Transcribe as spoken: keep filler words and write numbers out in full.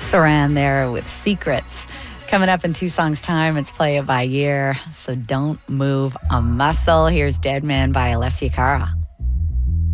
Saran there with Secrets. Coming up in two songs' time, it's Play It By Ear, so don't move a muscle. Here's Dead Man by Alessia Cara.